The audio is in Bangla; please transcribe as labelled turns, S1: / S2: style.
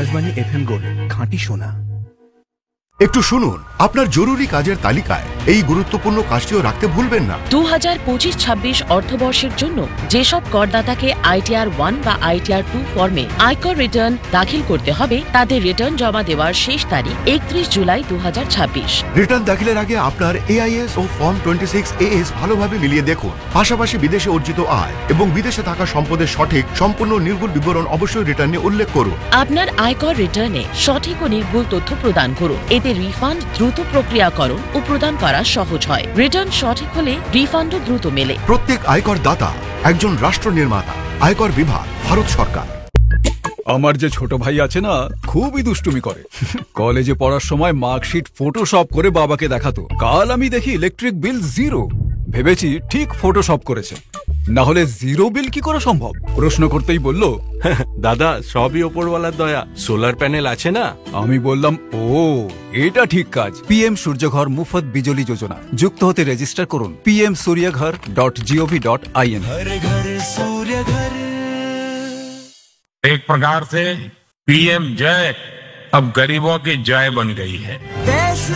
S1: আকাশবাণী FM গোল্ড, খাঁটি সোনা।
S2: একটু শুনুন, আপনার জরুরি কাজের তালিকায় এই গুরুত্বপূর্ণ কাজটিও রাখতে ভুলবেন না।
S3: 2025-26 অর্থবর্ষের জন্য যেসব করদাতাকে ITR 1 বা ITR 2 ফর্মে আয়কর রিটার্ন দাখিল করতে হবে, তাদের রিটার্ন জমা দেওয়ার শেষ তারিখ 31 জুলাই 2026।
S2: রিটার্ন দাখিলের আগে আপনার AIS ও ফর্ম 26AS ভালোভাবে মিলিয়ে দেখুন। পাশাপাশি বিদেশে অর্জিত আয় এবং বিদেশে থাকা সম্পদের সঠিক সম্পূর্ণ নির্ভুল বিবরণ অবশ্যই রিটার্নে উল্লেখ করুন।
S3: আপনার আয়কর রিটার্নে সঠিক ও নির্ভুল তথ্য প্রদান করুন। এতে রিফান্ড দ্রুত প্রক্রিয়াকরণ ও প্রদান করা সহজ হয়। রিটার্ন সঠিক হলে রিফান্ডও দ্রুত মেলে।
S2: প্রত্যেক আয়কর দাতা একজন রাষ্ট্র নির্মাতা। আয়কর বিভাগ, ভারত সরকার।
S4: আমার যে ছোট ভাই আছে না, খুবই দুষ্টুমি করে। কলেজে পড়ার সময় মার্কশিট ফটোশপ করে বাবাকে দেখাতো। কাল আমি দেখি ইলেকট্রিক বিল 0। ভেবেছি ঠিক ফটোশপ করেছে, না হলে 0 বিল কি করে সম্ভব? প্রশ্ন করতেই বলল,
S5: দাদা সবই ওপরওয়ালার দয়া, সোলার প্যানেল আছে না।
S4: আমি বললাম, ও এটা ঠিক কাজ। PM সূর্যঘর মুফত বিজলি যোজনা যুক্ত হতে রেজিস্টার করুন pmsuryaghar.gov.in।
S6: एक प्रकार से PM जय अब गरीबों की जय बन गई है।